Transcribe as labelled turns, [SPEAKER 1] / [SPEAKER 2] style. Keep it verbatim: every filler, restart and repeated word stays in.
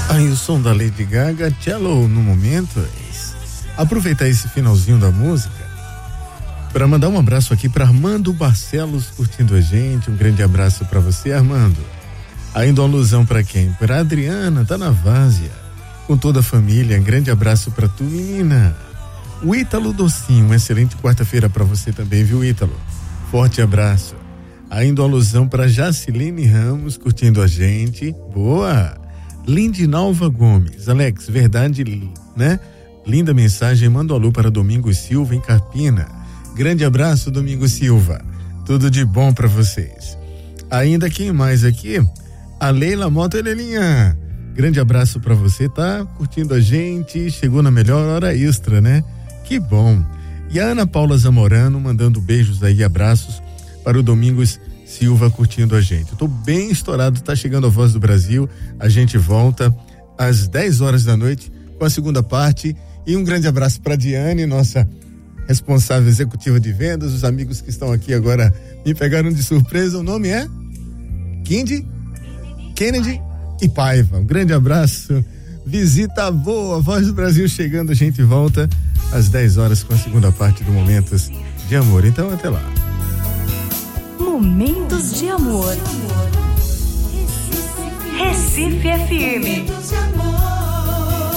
[SPEAKER 1] Aí o som da Lady Gaga, Cello no momento. Aproveitar esse finalzinho da música para mandar um abraço aqui para Armando Barcelos curtindo a gente. Um grande abraço para você, Armando. Ainda uma alusão para quem? Para Adriana, tá na Várzea, com toda a família. Um grande abraço para tu, menina. O Ítalo Docinho, uma excelente quarta-feira para você também, viu, Ítalo? Forte abraço. Ainda uma alusão para Jaciline Ramos curtindo a gente. Boa! Lindinalva Gomes, Alex, verdade, né? Linda mensagem, manda um alô para Domingos Silva em Carpina. Grande abraço, Domingos Silva. Tudo de bom para vocês. Ainda quem mais aqui? A Leila Mota Lelinha. Grande abraço para você, tá curtindo a gente, chegou na melhor hora extra, né? Que bom. E a Ana Paula Zamorano mandando beijos aí, abraços para o Domingos Silva curtindo a gente. Eu tô bem estourado, tá chegando a Voz do Brasil. A gente volta às dez horas da noite com a segunda parte. E um grande abraço para Diane, nossa responsável executiva de vendas. Os amigos que estão aqui agora me pegaram de surpresa. O nome é Kennedy, Kennedy e Paiva. Um grande abraço. Visita boa, Voz do Brasil chegando. A gente volta às dez horas com a segunda parte do Momentos de Amor. Então até lá.
[SPEAKER 2] Momentos de Amor. Recife F M.